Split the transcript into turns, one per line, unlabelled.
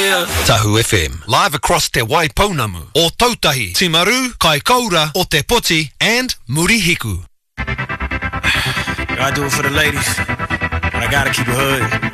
yeah. Tahu FM, live across Te Waipounamu, o Tautahi, Timaru, Kaikoura, o Te Poti, and Murihiku.
I do it for the ladies, but I gotta keep it hood.